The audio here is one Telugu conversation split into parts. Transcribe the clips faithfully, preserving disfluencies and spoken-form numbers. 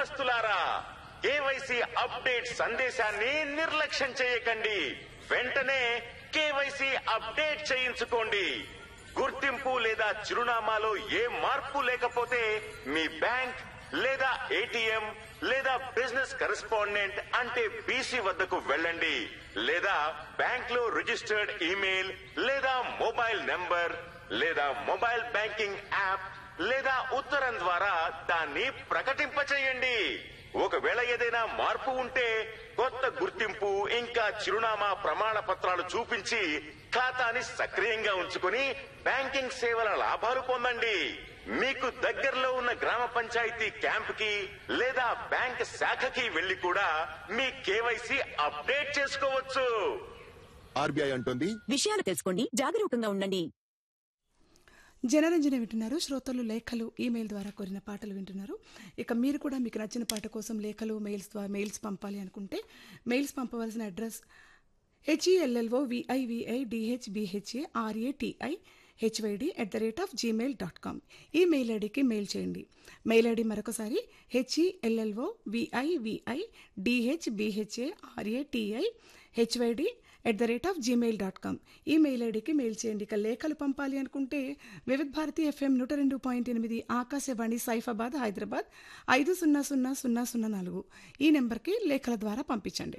గ్రామస్తులారా, కేవైసీ అప్డేట్ సందేశాన్ని నిర్లక్ష్యం చేయకండి. వెంటనే కేవైసీ అప్డేట్ చేయించుకోండి. గుర్తింపు లేదా చిరునామాలో ఏ మార్పు లేకపోతే మీ బ్యాంక్ లేదా ఏటీఎం లేదా బిజినెస్ కరెస్పాండెంట్ అంటే బీసీ వద్దకు వెళ్ళండి. లేదా బ్యాంక్ లో రిజిస్టర్డ్ ఈమెయిల్ లేదా మొబైల్ నెంబర్ లేదా మొబైల్ బ్యాంకింగ్ యాప్ లేదా ఉత్తరం ద్వారా దాన్ని ప్రకటింపచేయండి. ఒకవేళ ఏదైనా మార్పు ఉంటే కొత్త గుర్తింపు ఇంకా చిరునామా ప్రమాణ పత్రాలు చూపించి ఖాతాని సక్రియంగా ఉంచుకుని బ్యాంకింగ్ సేవల లాభాలు పొందండి. మీకు దగ్గరలో ఉన్న గ్రామ పంచాయతీ క్యాంప్ కి లేదా బ్యాంక్ శాఖకి వెళ్లి కూడా మీ కేవైసీ అప్డేట్ చేసుకోవచ్చు. ఆర్బీఐ అంటుంది, విషయాలు తెలుసుకోండి, జాగరూకంగా ఉండండి. జనరంజన వింటున్నారు. శ్రోతలు లేఖలు ఈమెయిల్ ద్వారా కోరిన పాటలు వింటున్నారు. ఇక మీరు కూడా మీకు నచ్చిన పాట కోసం లేఖలు మెయిల్స్ ద్వారా మెయిల్స్ పంపాలి అనుకుంటే మెయిల్స్ పంపవలసిన address HELLO విఐవిఐ డిహెచ్బిహెచ్ఏ ఆర్ఏటిఐ HYD at the rate of Gmail dot com. ఈ మెయిల్ ఐడికి మెయిల్ చేయండి. మెయిల్ ఐడి మరొకసారి HELLO విఐవిఐ డిహెచ్బిహెచ్ఏ ఆర్ఏటిఐ HYD at the rate of Gmail dot com. ఈ మెయిల్ ఐడికి మెయిల్ చేయండి. ఇక లేఖలు పంపాలి అనుకుంటే వివిధ భారతి ఎఫ్ఎం నూట రెండు పాయింట్ ఎనిమిది ఆకాశవాణి సైఫాబాద్ హైదరాబాద్ ఐదు సున్నా సున్నా సున్నా సున్నా నాలుగు ఈ నెంబర్కి లేఖల ద్వారా పంపించండి.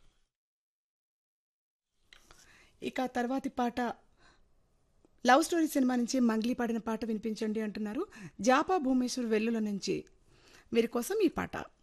ఇక తర్వాతి పాట లవ్ స్టోరీ సినిమా నుంచి మంగ్లీ పాడిన పాట వినిపించండి అంటున్నారు. జాపా భూమేశ్వర్ వెల్లుల నుంచి వీరి కోసం ఈ పాట.